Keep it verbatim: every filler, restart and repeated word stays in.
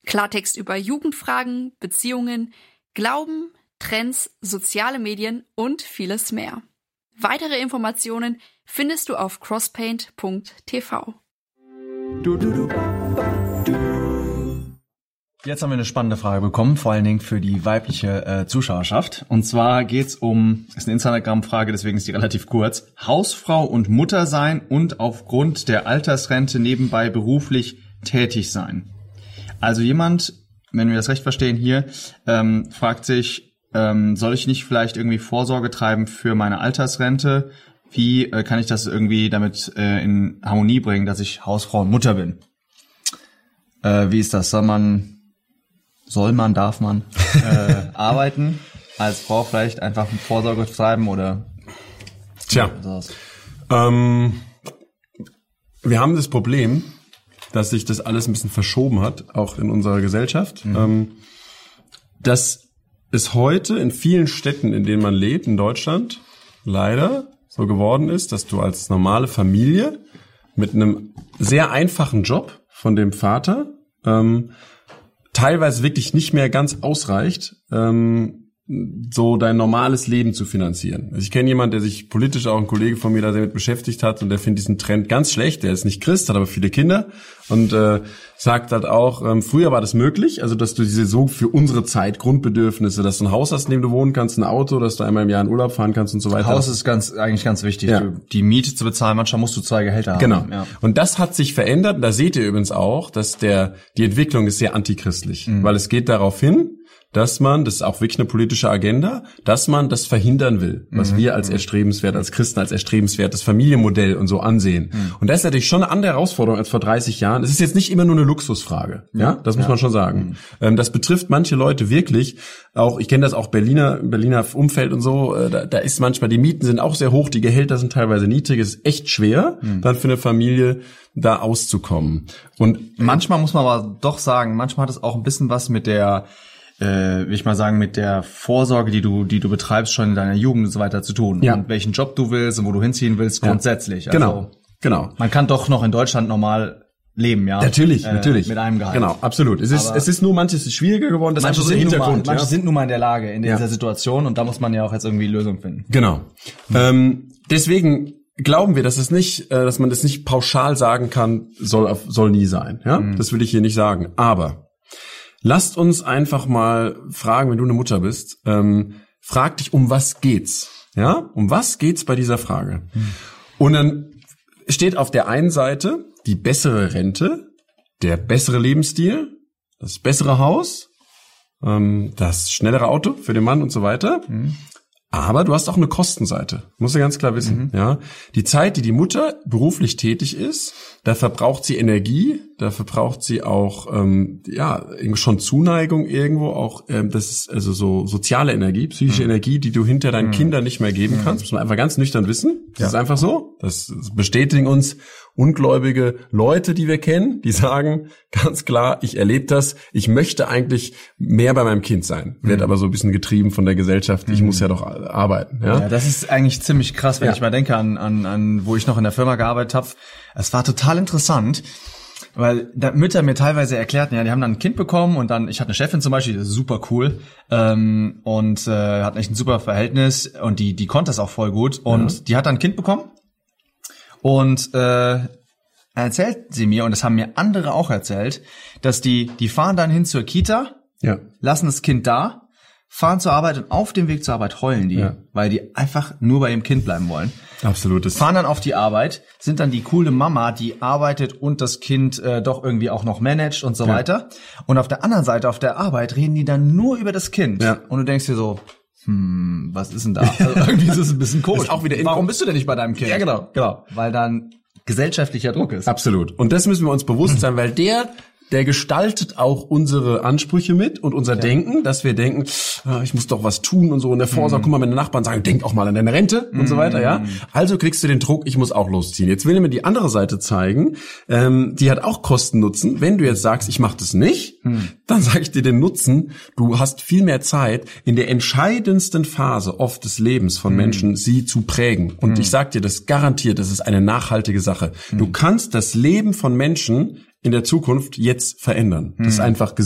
Klartext über Jugendfragen, Beziehungen, Glauben, Trends, soziale Medien und vieles mehr. Weitere Informationen findest du auf crosspaint punkt t v. Jetzt haben wir eine spannende Frage bekommen, vor allen Dingen für die weibliche äh, Zuschauerschaft. Und zwar geht's um, ist eine Instagram-Frage, deswegen ist die relativ kurz, Hausfrau und Mutter sein und aufgrund der Altersrente nebenbei beruflich tätig sein. Also jemand, wenn wir das recht verstehen hier, ähm, fragt sich, ähm, soll ich nicht vielleicht irgendwie Vorsorge treiben für meine Altersrente? Wie äh, kann ich das irgendwie damit äh, in Harmonie bringen, dass ich Hausfrau und Mutter bin? Äh, wie ist das? Soll man... Soll man, darf man äh, arbeiten, als Frau vielleicht einfach mit Vorsorge treiben oder? Tja, ähm, wir haben das Problem, dass sich das alles ein bisschen verschoben hat, auch in unserer Gesellschaft. Mhm. Ähm, dass es heute in vielen Städten, in denen man lebt, in Deutschland, leider so geworden ist, dass du als normale Familie mit einem sehr einfachen Job von dem Vater ähm, teilweise wirklich nicht mehr ganz ausreicht, ähm, so dein normales Leben zu finanzieren. Also ich kenne jemanden, der sich politisch, auch ein Kollege von mir, da damit beschäftigt hat, und der findet diesen Trend ganz schlecht. Der ist nicht Christ, hat aber viele Kinder und äh, sagt halt auch, ähm, früher war das möglich, also dass du diese so für unsere Zeit Grundbedürfnisse, dass du ein Haus hast, in dem du wohnen kannst, ein Auto, dass du einmal im Jahr in Urlaub fahren kannst und so weiter. Haus ist ganz eigentlich ganz wichtig. Ja. Du, die Miete zu bezahlen, manchmal musst du zwei Gehälter haben. Genau. Ja. Und das hat sich verändert. Da seht ihr übrigens auch, dass der die Entwicklung ist sehr antichristlich, mhm. weil es geht darauf hin, dass man, das ist auch wirklich eine politische Agenda, dass man das verhindern will, was mhm. wir als erstrebenswert, als Christen als erstrebenswertes Familienmodell und so ansehen. Mhm. Und das ist natürlich schon eine andere Herausforderung als vor dreißig Jahren. Es ist jetzt nicht immer nur eine Luxusfrage, ja, das muss ja. man schon sagen. Mhm. Das betrifft manche Leute wirklich, auch, ich kenne das auch Berliner, Berliner Umfeld und so, da, da ist manchmal, die Mieten sind auch sehr hoch, die Gehälter sind teilweise niedrig, es ist echt schwer, mhm. dann für eine Familie da auszukommen. Und manchmal muss man aber doch sagen, manchmal hat es auch ein bisschen was mit der Äh, will ich mal sagen, mit der Vorsorge, die du, die du betreibst, schon in deiner Jugend und so weiter zu tun. Ja. Und welchen Job du willst und wo du hinziehen willst, ja. grundsätzlich. Genau, also, genau. Man kann doch noch in Deutschland normal leben, ja. Natürlich, äh, natürlich. Mit einem Gehalt. Genau, absolut. Es ist, Aber es ist nur manches ist schwieriger geworden. Das manche ist so sind der nun mal, Hintergrund. manche ja. sind nun mal in der Lage, in dieser ja. Situation, und da muss man ja auch jetzt irgendwie Lösungen finden. Genau. Mhm. Ähm, deswegen glauben wir, dass es nicht, äh, dass man das nicht pauschal sagen kann, soll auf, soll nie sein. Ja, mhm. das will ich hier nicht sagen. Aber lasst uns einfach mal fragen, wenn du eine Mutter bist, ähm, frag dich, um was geht's? Ja, um was geht's bei dieser Frage? Mhm. Und dann steht auf der einen Seite die bessere Rente, der bessere Lebensstil, das bessere Haus, ähm, das schnellere Auto für den Mann und so weiter. Mhm. Aber du hast auch eine Kostenseite, musst du ganz klar wissen. Mhm. Ja, die Zeit, die die Mutter beruflich tätig ist, da verbraucht sie Energie, da verbraucht sie auch ähm, ja schon Zuneigung irgendwo, auch ähm, das ist also so soziale Energie, psychische mhm. Energie, die du hinter deinen mhm. Kindern nicht mehr geben kannst. Muss man einfach ganz nüchtern wissen. Das ja. ist einfach so. Das bestätigen uns ungläubige Leute, die wir kennen, die sagen ganz klar, ich erlebe das, ich möchte eigentlich mehr bei meinem Kind sein, wird mhm. aber so ein bisschen getrieben von der Gesellschaft, ich mhm. muss ja doch arbeiten. Ja? Ja, das ist eigentlich ziemlich krass, wenn ja. ich mal denke an, an, an, wo ich noch in der Firma gearbeitet habe. Es war total interessant, weil da Mütter mir teilweise erklärten, ja, die haben dann ein Kind bekommen und dann, ich hatte eine Chefin zum Beispiel, das ist super cool, ähm, und äh, hat echt ein super Verhältnis und die, die konnte das auch voll gut und ja. die hat dann ein Kind bekommen. Und äh, erzählt sie mir, und das haben mir andere auch erzählt, dass die die fahren dann hin zur Kita, ja. lassen das Kind da, fahren zur Arbeit und auf dem Weg zur Arbeit heulen die, ja. weil die einfach nur bei ihrem Kind bleiben wollen. Absolut. Fahren dann auf die Arbeit, sind dann die coole Mama, die arbeitet und das Kind äh, doch irgendwie auch noch managt und so ja. weiter. Und auf der anderen Seite, auf der Arbeit, reden die dann nur über das Kind. Ja. Und du denkst dir so, hm, was ist denn da? Also irgendwie ist es ein bisschen komisch. Ist auch wieder Warum bist du denn nicht bei deinem Kind? Ja, genau, genau. Weil dann gesellschaftlicher Druck ist. Absolut. Und das müssen wir uns bewusst sein, weil der der gestaltet auch unsere Ansprüche mit und unser ja. Denken, dass wir denken, ah, ich muss doch was tun und so. Und der Vorsorge, mm. guck mal, meine Nachbarn sagen, denk auch mal an deine Rente mm. und so weiter, ja. Also kriegst du den Druck, ich muss auch losziehen. Jetzt will ich mir die andere Seite zeigen, ähm, die hat auch Kosten-Nutzen. Wenn du jetzt sagst, ich mache das nicht, mm. dann sage ich dir den Nutzen, du hast viel mehr Zeit, in der entscheidendsten Phase oft des Lebens von mm. Menschen, sie zu prägen. Und mm. ich sag dir, das garantiert, das ist eine nachhaltige Sache. Mm. Du kannst das Leben von Menschen in der Zukunft jetzt verändern. Das ist einfach